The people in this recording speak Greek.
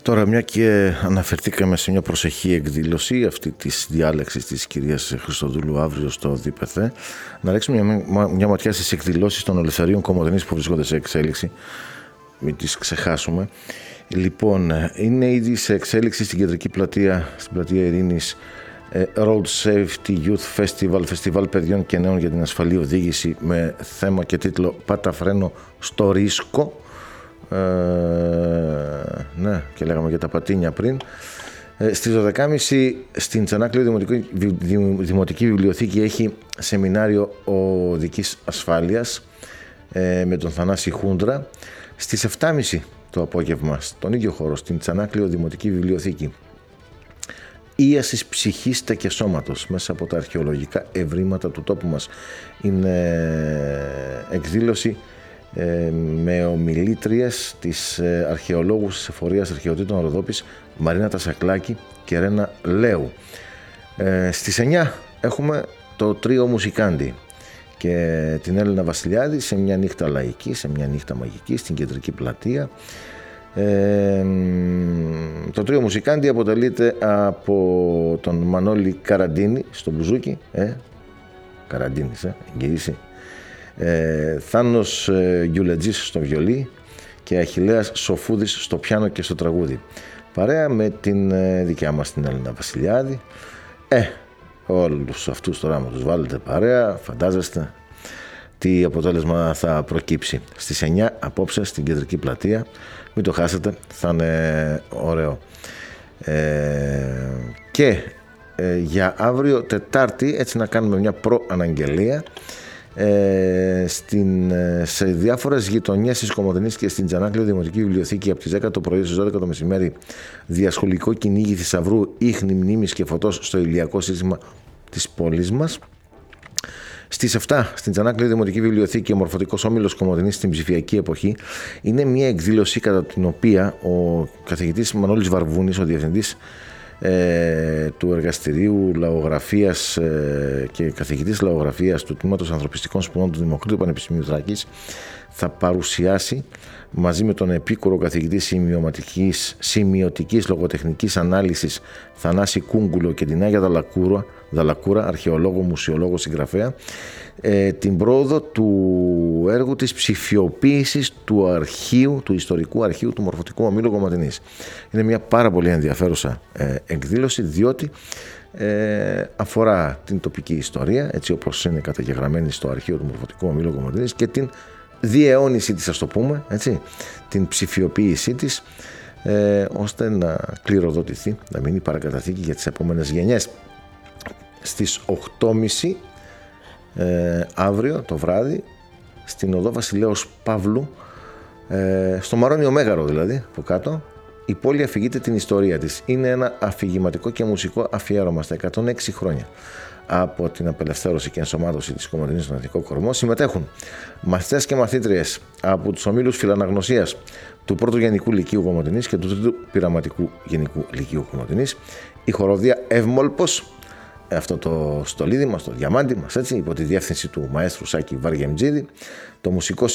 Τώρα, μια και αναφερθήκαμε σε μια προσεχή εκδήλωση αυτή της διάλεξης της κυρίας Χριστοδούλου αύριο στο ΔΠΘ, να ρίξουμε μια ματιά στις εκδηλώσεις των Ελευθερίων Κομοτηνής που βρισκόνται σε εξέλιξη. Μην τις ξεχάσουμε. Λοιπόν, είναι ήδη σε εξέλιξη στην κεντρική πλατεία, στην πλατεία Ειρήνης, Road Safety Youth Festival, φεστιβάλ παιδιών και νέων για την ασφαλή οδήγηση, με θέμα και τίτλο «Πάτα φρένο στο ρίσκο». Ναι, και λέγαμε για τα πατίνια πριν. Στις 12.30 στην Τσανάκλειο Δημοτική Βιβλιοθήκη έχει σεμινάριο οδικής ασφάλειας με τον Θανάση Χούντρα. Στις 7.30 το απόγευμα, στον ίδιο χώρο, στην Τσανάκλειο Δημοτική Βιβλιοθήκη, ίασης ψυχής και σώματος μέσα από τα αρχαιολογικά ευρήματα του τόπου μας. Είναι εκδήλωση με ομιλήτριες της αρχαιολόγου της Εφορίας Αρχαιοτήτων Ροδόπης Μαρίνα Τασακλάκη και Ρένα Λέου. Στις 9 έχουμε το τρίο Μουσικάντι και την Έλληνα Βασιλιάδη σε μια νύχτα λαϊκή, σε μια νύχτα μαγική στην κεντρική πλατεία. Το τρίο Μουσικάντι αποτελείται από τον Μανώλη Καραντίνη στο μπουζούκι, Καραντίνης, εγγυήσει, Θάνος Γιουλετζής στο βιολί και Αχιλλέας Σοφούδης στο πιάνο και στο τραγούδι, παρέα με την δικιά μας την Έλληνα Βασιλιάδη. Όλους αυτούς τώρα μου τους βάλετε παρέα, φαντάζεστε τι αποτέλεσμα θα προκύψει. Στις 9 απόψε στην κεντρική πλατεία, μην το χάσετε, θα είναι ωραίο. Και για αύριο Τετάρτη, έτσι να κάνουμε μια προαναγγελία, σε διάφορες γειτονιές της Κομοτηνής και στην Τσανάκλειο Δημοτική Βιβλιοθήκη από τις 10 το πρωί στις 12 το μεσημέρι, διασχολικό κυνήγι θησαυρού, ίχνη, μνήμης και φωτός στο ηλιακό σύστημα της πόλης μας. Στις 7 στην Τσανάκλειο Δημοτική Βιβλιοθήκη, ο Μορφωτικός Όμιλος Κομοτηνής στην ψηφιακή εποχή. Είναι μια εκδήλωση κατά την οποία ο καθηγητής Μανώλης Βαρβούνης, ο διευθυντής του εργαστηρίου λαογραφίας και καθηγητής λαογραφίας του Τμήματος Ανθρωπιστικών Σπουδών του Δημοκρίτου Πανεπιστημίου Θράκης, θα παρουσιάσει μαζί με τον επίκουρο καθηγητή σημειωτικής λογοτεχνικής ανάλυσης Θανάση Κούγκουλο και την Άγια Δαλακούρα, αρχαιολόγο, μουσιολόγο, συγγραφέα, την πρόοδο του έργου της ψηφιοποίησης του ιστορικού αρχείου του Μορφωτικού Ομίλου Κομοτηνής. Είναι μια πάρα πολύ ενδιαφέρουσα εκδήλωση, διότι αφορά την τοπική ιστορία, έτσι όπως είναι καταγεγραμμένη στο αρχείο του Μορφωτικού Ομίλου Κομοτηνής, και την διαιώνιση της, ας το πούμε, έτσι, την ψηφιοποίησή της, ώστε να κληροδοτηθεί, να μείνει παρακαταθήκη για τις επόμενες γενιές. Στις 8.30 αύριο το βράδυ, στην οδό Βασιλέως Παύλου, στο Μαρόνιο Μέγαρο δηλαδή, από κάτω, η πόλη αφηγείται την ιστορία της. Είναι ένα αφηγηματικό και μουσικό αφιέρωμα στα 106 χρόνια από την απελευθέρωση και ενσωμάτωση της Κομοτηνής στον Εθνικό Κορμό. Συμμετέχουν μαθητές και μαθήτριες από τους ομίλους φιλαναγνωσίας του 1ου Γενικού Λυκείου Κομοτηνής και του 3ου Πειραματικού Γενικού Λυκείου Κομοτηνής, η χοροδία Ευμόλπος, αυτό το στολίδι μας, το διαμάντι μας, έτσι, υπό τη διεύθυνση του μαέστρου Σάκη Βαργεμτζίδη, το μουσικό